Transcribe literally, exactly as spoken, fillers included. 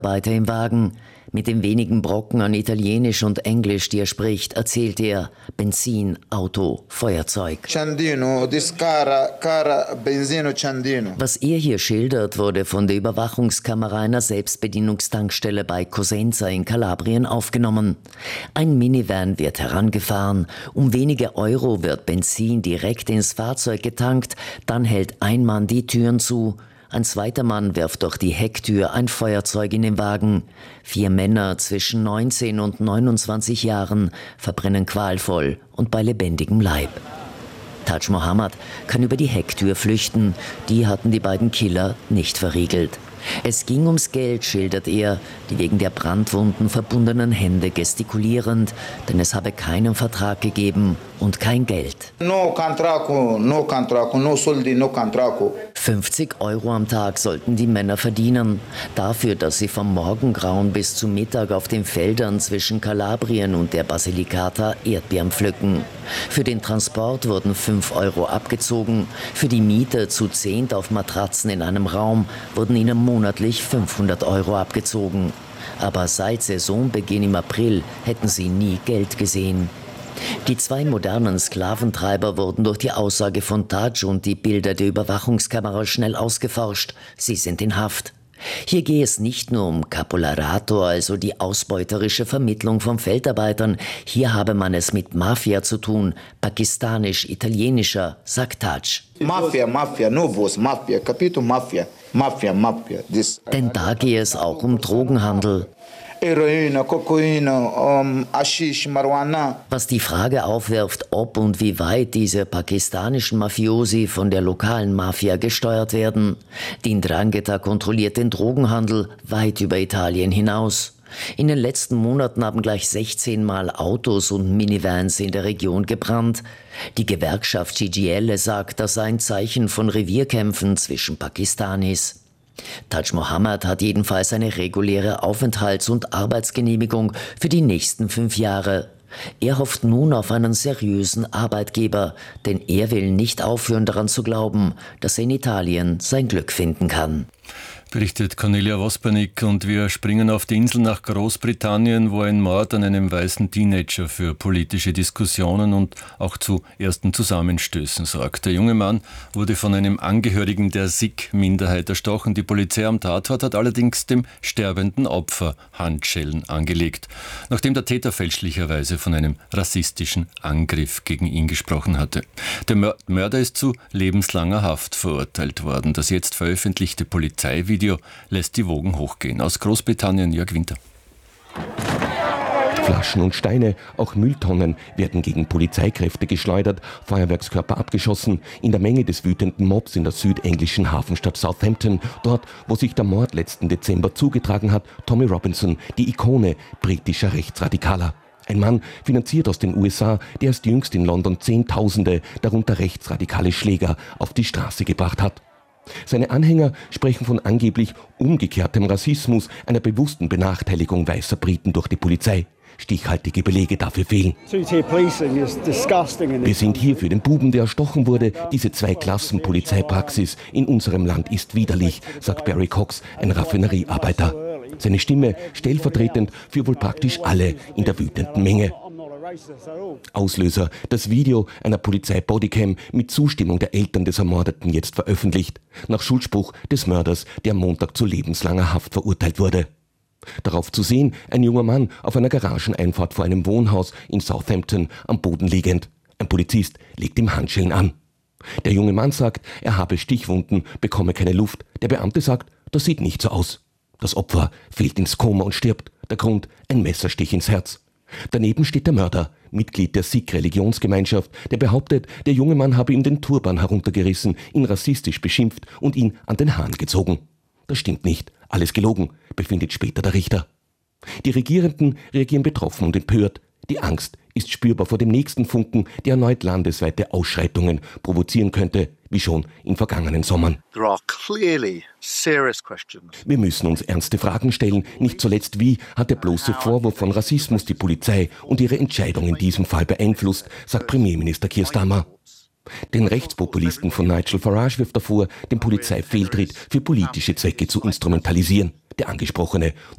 Weiter im Wagen. Mit den wenigen Brocken an Italienisch und Englisch, die er spricht, erzählt er Benzin, Auto, Feuerzeug. Ciandino, dis cara, cara benzino Ciandino. Was er hier schildert, wurde von der Überwachungskamera einer Selbstbedienungstankstelle bei Cosenza in Kalabrien aufgenommen. Ein Minivan wird herangefahren, um wenige Euro wird Benzin direkt ins Fahrzeug getankt, dann hält ein Mann die Türen zu. Ein zweiter Mann wirft durch die Hecktür ein Feuerzeug in den Wagen. Vier Männer zwischen neunzehn und neunundzwanzig Jahren verbrennen qualvoll und bei lebendigem Leib. Taj Mohammed kann über die Hecktür flüchten. Die hatten die beiden Killer nicht verriegelt. Es ging ums Geld, schildert er, die wegen der Brandwunden verbundenen Hände gestikulierend, denn es habe keinen Vertrag gegeben und kein Geld. No contrato, no contrato, no soldi, no contrato. fünfzig Euro am Tag sollten die Männer verdienen, dafür, dass sie vom Morgengrauen bis zum Mittag auf den Feldern zwischen Kalabrien und der Basilicata Erdbeeren pflücken. Für den Transport wurden fünf Euro abgezogen, für die Miete zu zehnt auf Matratzen in einem Raum wurden ihnen monatlich fünfhundert Euro abgezogen. Aber seit Saisonbeginn im April hätten sie nie Geld gesehen. Die zwei modernen Sklaventreiber wurden durch die Aussage von Taj und die Bilder der Überwachungskamera schnell ausgeforscht. Sie sind in Haft. Hier gehe es nicht nur um Capolarato, also die ausbeuterische Vermittlung von Feldarbeitern. Hier habe man es mit Mafia zu tun, pakistanisch-italienischer, sagt Taj. Mafia, Mafia, novos, Mafia, capito, Mafia, Mafia, Mafia. This. Denn da gehe es auch um Drogenhandel. Heroin, Kokain, um, Haschisch, Marihuana. Was die Frage aufwirft, ob und wie weit diese pakistanischen Mafiosi von der lokalen Mafia gesteuert werden. Die Ndrangheta kontrolliert den Drogenhandel weit über Italien hinaus. In den letzten Monaten haben gleich sechzehn Mal Autos und Minivans in der Region gebrannt. Die Gewerkschaft C G I L sagt, das sei ein Zeichen von Revierkämpfen zwischen Pakistanis. Taj Mohammed hat jedenfalls eine reguläre Aufenthalts- und Arbeitsgenehmigung für die nächsten fünf Jahre. Er hofft nun auf einen seriösen Arbeitgeber, denn er will nicht aufhören daran zu glauben, dass er in Italien sein Glück finden kann. Berichtet Cornelia Wospernick, und wir springen auf die Insel nach Großbritannien, wo ein Mord an einem weißen Teenager für politische Diskussionen und auch zu ersten Zusammenstößen sorgt. Der junge Mann wurde von einem Angehörigen der Sikh-Minderheit erstochen. Die Polizei am Tatort hat allerdings dem sterbenden Opfer Handschellen angelegt, nachdem der Täter fälschlicherweise von einem rassistischen Angriff gegen ihn gesprochen hatte. Der Mörder ist zu lebenslanger Haft verurteilt worden. Das jetzt veröffentlichte Polizeivideo lässt die Wogen hochgehen. Aus Großbritannien, Jörg Winter. Flaschen und Steine, auch Mülltonnen werden gegen Polizeikräfte geschleudert, Feuerwerkskörper abgeschossen, in der Menge des wütenden Mobs in der südenglischen Hafenstadt Southampton, dort, wo sich der Mord letzten Dezember zugetragen hat, Tommy Robinson, die Ikone britischer Rechtsradikaler. Ein Mann, finanziert aus den U S A, der erst jüngst in London Zehntausende, darunter rechtsradikale Schläger, auf die Straße gebracht hat. Seine Anhänger sprechen von angeblich umgekehrtem Rassismus, einer bewussten Benachteiligung weißer Briten durch die Polizei. Stichhaltige Belege dafür fehlen. Wir sind hier für den Buben, der erstochen wurde. Diese Zwei-Klassen-Polizeipraxis in unserem Land ist widerlich, sagt Barry Cox, ein Raffineriearbeiter. Seine Stimme stellvertretend für wohl praktisch alle in der wütenden Menge. Auslöser, das Video einer Polizei-Bodycam mit Zustimmung der Eltern des Ermordeten jetzt veröffentlicht, nach Schuldspruch des Mörders, der am Montag zu lebenslanger Haft verurteilt wurde. Darauf zu sehen, ein junger Mann auf einer Garageneinfahrt vor einem Wohnhaus in Southampton am Boden liegend. Ein Polizist legt ihm Handschellen an. Der junge Mann sagt, er habe Stichwunden, bekomme keine Luft. Der Beamte sagt, das sieht nicht so aus. Das Opfer fällt ins Koma und stirbt. Der Grund, ein Messerstich ins Herz. Daneben steht der Mörder, Mitglied der Sikh-Religionsgemeinschaft, der behauptet, der junge Mann habe ihm den Turban heruntergerissen, ihn rassistisch beschimpft und ihn an den Haaren gezogen. Das stimmt nicht, alles gelogen, befindet später der Richter. Die Regierenden reagieren betroffen und empört. Die Angst ist spürbar vor dem nächsten Funken, der erneut landesweite Ausschreitungen provozieren könnte, wie schon in vergangenen Sommern. There are clearly serious questions. Wir müssen uns ernste Fragen stellen, nicht zuletzt wie hat der bloße Vorwurf von Rassismus die Polizei und ihre Entscheidung in diesem Fall beeinflusst, sagt Premierminister Keir Starmer. Den Rechtspopulisten von Nigel Farage wirft er vor, den Polizeifehltritt für politische Zwecke zu instrumentalisieren. Der angesprochene